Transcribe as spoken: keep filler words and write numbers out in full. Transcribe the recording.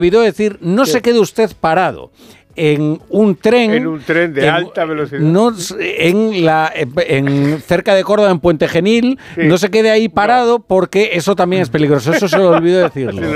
olvidó decir, no sí. se quede usted parado en un tren en un tren de en, alta velocidad no en la en cerca de Córdoba en Puente Genil, sí. no se quede ahí parado no. porque eso también es peligroso, eso se lo olvidó decirlo.